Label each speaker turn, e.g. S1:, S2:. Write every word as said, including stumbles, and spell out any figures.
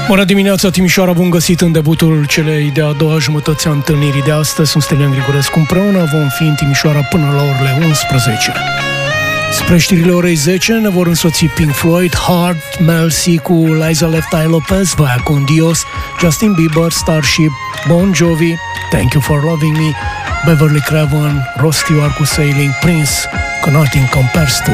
S1: Bună dimineața, Timișoara, bun găsit în debutul celei de-a doua jumătăți a întâlnirii de astăzi. Sunt Stelian Grigorescu împreună, vom fi în Timișoara până la orele unsprezece. Spre știrile orei zece ne vor însoți Pink Floyd, Hard, Mel C cu Liza Left Eye Lopez, Vaya con Dios, Justin Bieber, Starship, Bon Jovi, Thank You For Loving Me, Beverly Craven, Rod Stewart cu Sailing, Prince cu Nothing Compares To.